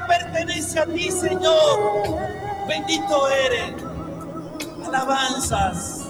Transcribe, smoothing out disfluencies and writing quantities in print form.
gloria pertenece a ti, Señor. Bendito eres. Alabanzas.